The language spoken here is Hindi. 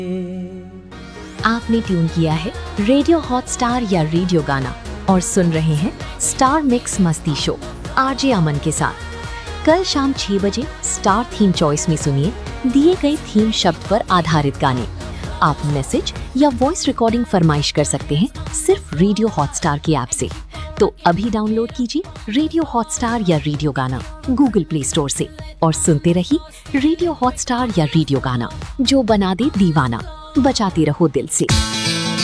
आपने ट्यून किया है रेडियो हॉटस्टार या रेडियो गाना और सुन रहे हैं स्टार मिक्स मस्ती शो आरजे अमन के साथ। कल शाम 6 बजे स्टार थीम चॉइस में सुनिए दिए गए थीम शब्द पर आधारित गाने। आप मैसेज या वॉइस रिकॉर्डिंग फरमाइश कर सकते हैं सिर्फ रेडियो हॉटस्टार की ऐप से। तो अभी डाउनलोड कीजिए रेडियो हॉटस्टार या रेडियो गाना गूगल प्ले स्टोर से और सुनते रहिए रेडियो हॉटस्टार या रेडियो गाना, जो बना दे दीवाना, बजाते रहो दिल से।